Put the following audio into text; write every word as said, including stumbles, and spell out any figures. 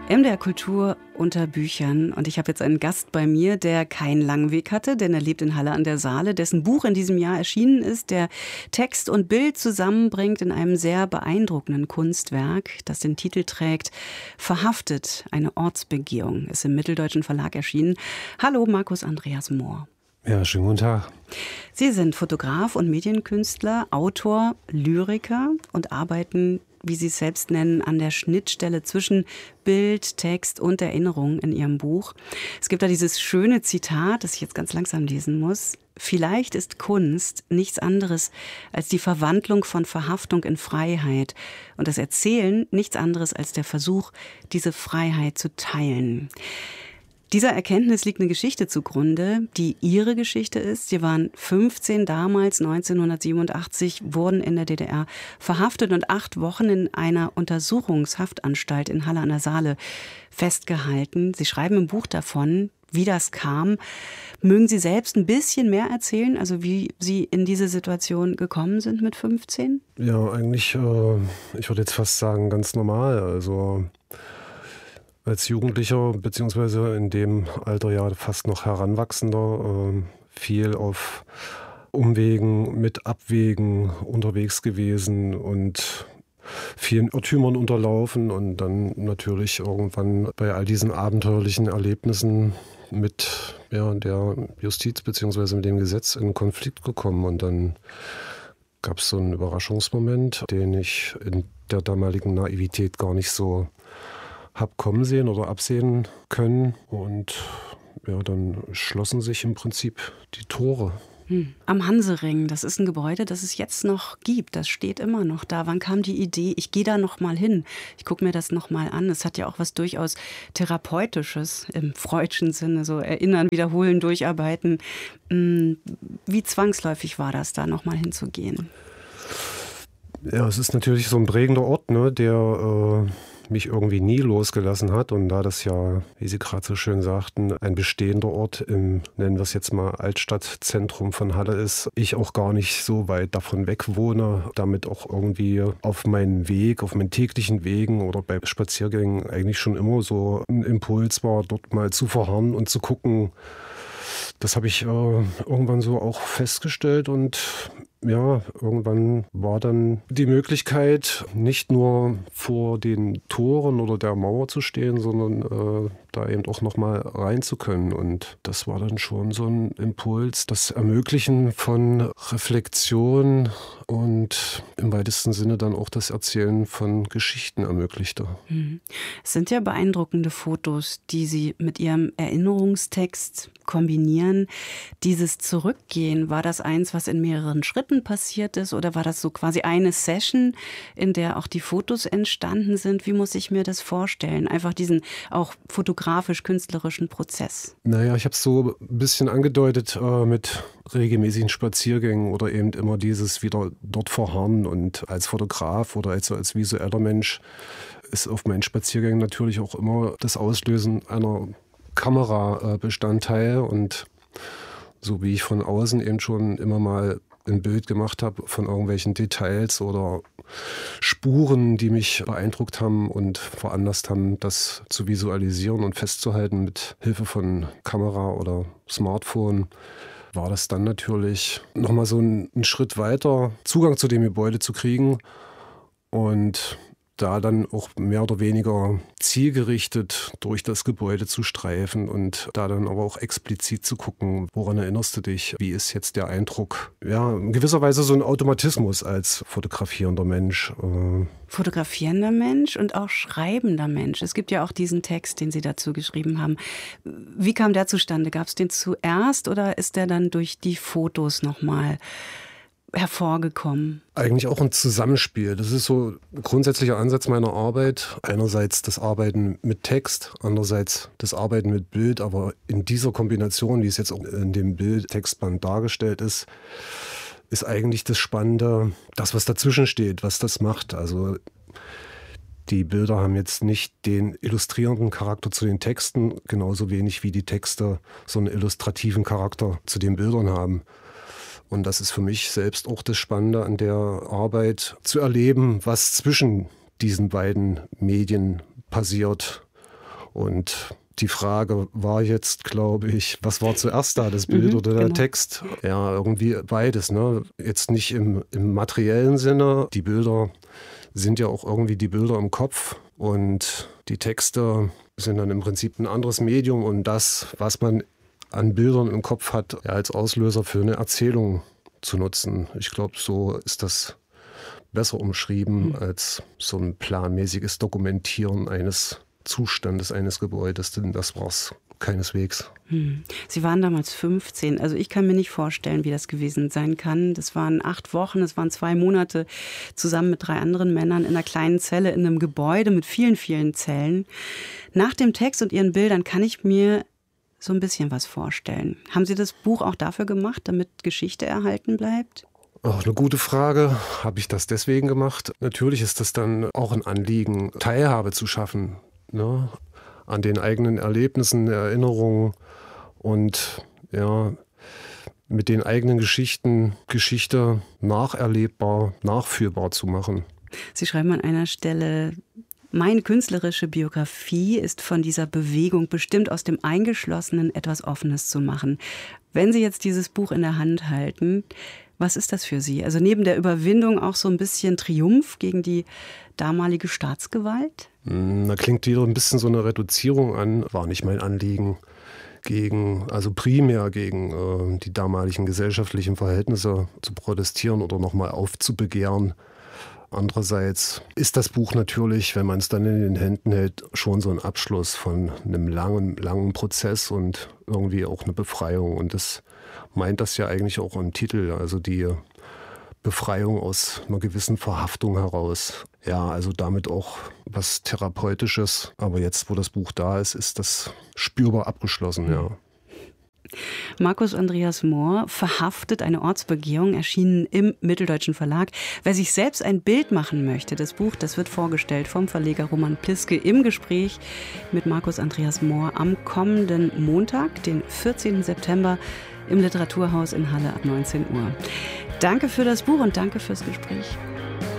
M D R Kultur unter Büchern. Und ich habe jetzt einen Gast bei mir, der keinen langen Weg hatte, denn er lebt in Halle an der Saale, dessen Buch in diesem Jahr erschienen ist, der Text und Bild zusammenbringt in einem sehr beeindruckenden Kunstwerk, das den Titel trägt Verhaftet, eine Ortsbegehung, ist im Mitteldeutschen Verlag erschienen. Hallo, Markus Andreas Mohr. Ja, schönen guten Tag. Sie sind Fotograf und Medienkünstler, Autor, Lyriker und arbeiten, wie Sie es selbst nennen, an der Schnittstelle zwischen Bild, Text und Erinnerung in Ihrem Buch. Es gibt da dieses schöne Zitat, das ich jetzt ganz langsam lesen muss. Vielleicht ist Kunst nichts anderes als die Verwandlung von Verhaftung in Freiheit und das Erzählen nichts anderes als der Versuch, diese Freiheit zu teilen. Dieser Erkenntnis liegt eine Geschichte zugrunde, die Ihre Geschichte ist. Sie waren fünfzehn damals, neunzehnhundertsiebenundachtzig, wurden in der D D R verhaftet und acht Wochen in einer Untersuchungshaftanstalt in Halle an der Saale festgehalten. Sie schreiben im Buch davon, wie das kam. Mögen Sie selbst ein bisschen mehr erzählen, also wie Sie in diese Situation gekommen sind mit fünfzehn? Ja, eigentlich, äh, ich würde jetzt fast sagen, ganz normal. Also als Jugendlicher, beziehungsweise in dem Alter ja fast noch Heranwachsender, äh, viel auf Umwegen, mit Abwägen unterwegs gewesen und vielen Irrtümern unterlaufen und dann natürlich irgendwann bei all diesen abenteuerlichen Erlebnissen mit ja, der Justiz beziehungsweise mit dem Gesetz in Konflikt gekommen. Und dann gab es so einen Überraschungsmoment, den ich in der damaligen Naivität gar nicht so hab kommen sehen oder absehen können. Und ja, dann schlossen sich im Prinzip die Tore. Hm. Am Hansering, das ist ein Gebäude, das es jetzt noch gibt. Das steht immer noch da. Wann kam die Idee, ich gehe da noch mal hin? Ich gucke mir das noch mal an. Es hat ja auch was durchaus Therapeutisches im freudschen Sinne, so erinnern, wiederholen, durcharbeiten. Wie zwangsläufig war das, da noch mal hinzugehen? Ja, es ist natürlich so ein prägender Ort, ne, der äh mich irgendwie nie losgelassen hat. Und da das ja, wie Sie gerade so schön sagten, ein bestehender Ort im, nennen wir es jetzt mal, Altstadtzentrum von Halle ist, ich auch gar nicht so weit davon weg wohne, damit auch irgendwie auf meinen Weg, auf meinen täglichen Wegen oder bei Spaziergängen eigentlich schon immer so ein Impuls war, dort mal zu verharren und zu gucken. Das habe ich äh, irgendwann so auch festgestellt und ja, irgendwann war dann die Möglichkeit, nicht nur vor den Toren oder der Mauer zu stehen, sondern äh, da eben auch nochmal rein zu können. Und das war dann schon so ein Impuls, das Ermöglichen von Reflexion und im weitesten Sinne dann auch das Erzählen von Geschichten ermöglichte. Es sind ja beeindruckende Fotos, die Sie mit Ihrem Erinnerungstext kombinieren. Dieses Zurückgehen, war das eins, was in mehreren Schritten passiert ist, oder war das so quasi eine Session, in der auch die Fotos entstanden sind? Wie muss ich mir das vorstellen? Einfach diesen auch fotografisch-künstlerischen Prozess. Naja, ich habe es so ein bisschen angedeutet äh, mit regelmäßigen Spaziergängen oder eben immer dieses wieder dort verharren. Und als Fotograf oder als, als visueller Mensch ist auf meinen Spaziergängen natürlich auch immer das Auslösen einer Kamera äh, Bestandteil. Und so wie ich von außen eben schon immer mal ein Bild gemacht habe von irgendwelchen Details oder Spuren, die mich beeindruckt haben und veranlasst haben, das zu visualisieren und festzuhalten mit Hilfe von Kamera oder Smartphone, war das dann natürlich nochmal so ein, ein Schritt weiter, Zugang zu dem Gebäude zu kriegen und da dann auch mehr oder weniger zielgerichtet durch das Gebäude zu streifen und da dann aber auch explizit zu gucken, woran erinnerst du dich, wie ist jetzt der Eindruck? Ja, in gewisser Weise so ein Automatismus als fotografierender Mensch. Fotografierender Mensch und auch schreibender Mensch. Es gibt ja auch diesen Text, den Sie dazu geschrieben haben. Wie kam der zustande? Gab es den zuerst oder ist der dann durch die Fotos nochmal hervorgekommen? Eigentlich auch ein Zusammenspiel. Das ist so ein grundsätzlicher Ansatz meiner Arbeit. Einerseits das Arbeiten mit Text, andererseits das Arbeiten mit Bild. Aber in dieser Kombination, wie es jetzt auch in dem Bild-Textband dargestellt ist, ist eigentlich das Spannende, das, was dazwischen steht, was das macht. Also die Bilder haben jetzt nicht den illustrierenden Charakter zu den Texten, genauso wenig wie die Texte so einen illustrativen Charakter zu den Bildern haben. Und das ist für mich selbst auch das Spannende an der Arbeit, zu erleben, was zwischen diesen beiden Medien passiert Und die Frage war jetzt, glaube ich, was war zuerst da, das Bild mhm, oder der genau. Text? Ja, irgendwie beides. Ne? Jetzt nicht im, im materiellen Sinne. Die Bilder sind ja auch irgendwie die Bilder im Kopf und die Texte sind dann im Prinzip ein anderes Medium und das, was man an Bildern im Kopf hat, ja, als Auslöser für eine Erzählung zu nutzen. Ich glaube, so ist das besser umschrieben mhm. als so ein planmäßiges Dokumentieren eines Zustandes eines Gebäudes, denn das war es keineswegs. Hm. Sie waren damals fünfzehn, also ich kann mir nicht vorstellen, wie das gewesen sein kann. Das waren acht Wochen, das waren zwei Monate zusammen mit drei anderen Männern in einer kleinen Zelle in einem Gebäude mit vielen, vielen Zellen. Nach dem Text und Ihren Bildern kann ich mir so ein bisschen was vorstellen. Haben Sie das Buch auch dafür gemacht, damit Geschichte erhalten bleibt? Ach, eine gute Frage. Habe ich das deswegen gemacht? Natürlich ist das dann auch ein Anliegen, Teilhabe zu schaffen. Ne, an den eigenen Erlebnissen, Erinnerungen und ja, mit den eigenen Geschichten, Geschichte nacherlebbar, nachführbar zu machen. Sie schreiben an einer Stelle, meine künstlerische Biografie ist von dieser Bewegung bestimmt, aus dem Eingeschlossenen etwas Offenes zu machen. Wenn Sie jetzt dieses Buch in der Hand halten, was ist das für Sie? Also neben der Überwindung auch so ein bisschen Triumph gegen die damalige Staatsgewalt? Da klingt wieder ein bisschen so eine Reduzierung an. War nicht mein Anliegen, gegen, also primär gegen äh, die damaligen gesellschaftlichen Verhältnisse zu protestieren oder nochmal aufzubegehren. Andererseits ist das Buch natürlich, wenn man es dann in den Händen hält, schon so ein Abschluss von einem langen, langen Prozess und irgendwie auch eine Befreiung. Und das meint das ja eigentlich auch im Titel, also die Befreiung aus einer gewissen Verhaftung heraus. Ja, also damit auch was Therapeutisches. Aber jetzt, wo das Buch da ist, ist das spürbar abgeschlossen, ja. Markus Andreas Mohr, Verhaftet, eine Ortsbegehung, erschienen im Mitteldeutschen Verlag. Wer sich selbst ein Bild machen möchte, das Buch, das wird vorgestellt vom Verleger Roman Pliske im Gespräch mit Markus Andreas Mohr am kommenden Montag, den vierzehnten September, im Literaturhaus in Halle ab neunzehn Uhr. Danke für das Buch und danke fürs Gespräch.